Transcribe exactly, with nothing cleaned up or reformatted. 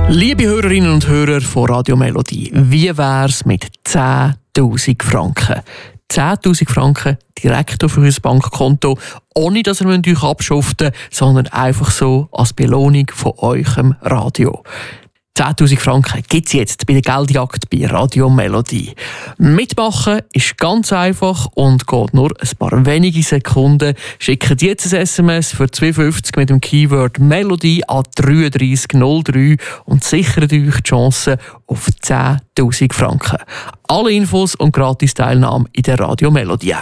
Liebe Hörerinnen und Hörer von Radio Melodie, wie wär's mit zehntausend Franken? zehntausend Franken direkt auf euer Bankkonto, ohne dass ihr euch abschuften müsst, sondern einfach so als Belohnung von eurem Radio. zehntausend Franken gibt es jetzt bei der Geldjagd bei Radio Melodie. Mitmachen ist ganz einfach und geht nur ein paar wenige Sekunden. Schickt jetzt ein S M S für zwei fünfzig mit dem Keyword Melodie an drei drei null drei und sichert euch die Chance auf zehntausend Franken. Alle Infos und Gratis-Teilnahme in der Radio Melodie.